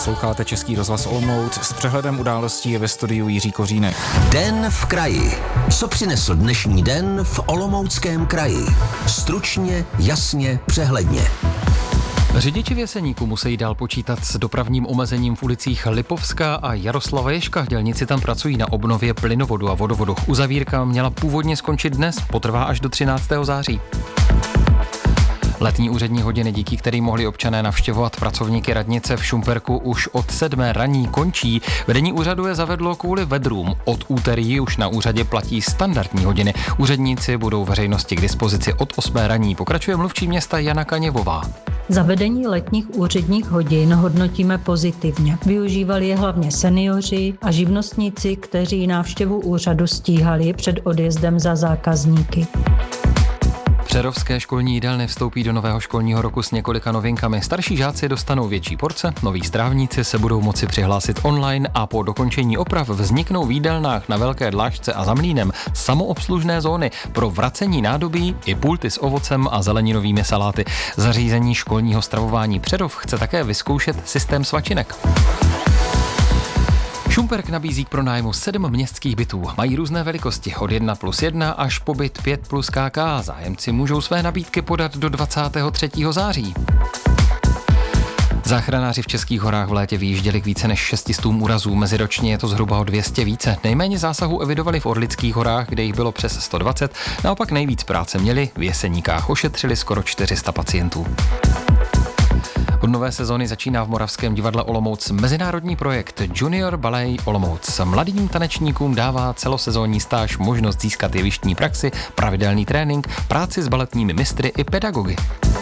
Posloucháte Český rozhlas Olomouc, s přehledem událostí je ve studiu Jiří Kořínek. Den v kraji. Co přinesl dnešní den v Olomouckém kraji? Stručně, jasně, přehledně. Řidiči v Jeseníku musí dál počítat s dopravním omezením v ulicích Lipovská a Jaroslava Ježka. Dělníci tam pracují na obnově plynovodu a vodovodu. Uzavírka měla původně skončit dnes, potrvá až do 13. září. Letní úřední hodiny, díky kterým mohli občané navštěvovat pracovníky radnice v Šumperku, už od 7 raní končí. Vedení úřadu je zavedlo kvůli vedrům. Od úterý už na úřadě platí standardní hodiny. Úředníci budou veřejnosti k dispozici od 8 raní. Pokračuje mluvčí města Jana Kaněvová. Zavedení letních úředních hodin hodnotíme pozitivně. Využívali je hlavně seniori a živnostníci, kteří návštěvu úřadu stíhali před odjezdem za zákazníky. Přerovské školní jídelny vstoupí do nového školního roku s několika novinkami. Starší žáci dostanou větší porce, noví strávníci se budou moci přihlásit online a po dokončení oprav vzniknou v jídelnách na Velké Dlážce a za Mlýnem samoobslužné zóny pro vracení nádobí i pulty s ovocem a zeleninovými saláty. Zařízení školního stravování Přerov chce také vyzkoušet systém svačinek. Šumperk nabízí k pronájmu 7 městských bytů. Mají různé velikosti, od 1+1 až po byt 5+ KK. Zájemci můžou své nabídky podat do 23. září. Záchranáři v Českých horách v létě vyjížděli k více než 600 úrazů. Meziročně je to zhruba o 200 více. Nejméně zásahů evidovali v Orlických horách, kde jich bylo přes 120. Naopak nejvíc práce měli v Jeseníkách. Ošetřili skoro 400 pacientů. Od nové sezóny začíná v Moravském divadle Olomouc mezinárodní projekt Junior Ballet Olomouc. Mladým tanečníkům dává celosezónní stáž možnost získat jevištní praxi, pravidelný trénink, práci s baletními mistry i pedagogy.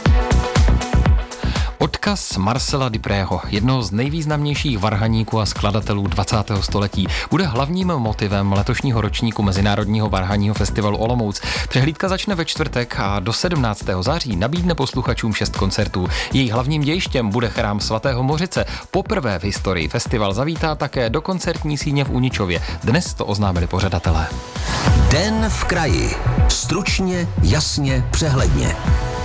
Odkaz Marcela Duprého, jednoho z nejvýznamnějších varhaníků a skladatelů 20. století, bude hlavním motivem letošního ročníku Mezinárodního varhaního festivalu Olomouc. Přehlídka začne ve čtvrtek a do 17. září nabídne posluchačům 6 koncertů. Jejich hlavním dějištěm bude chrám svatého Mořice. Poprvé v historii festival zavítá také do koncertní síně v Uničově. Dnes to oznámili pořadatelé. Den v kraji. Stručně, jasně, přehledně.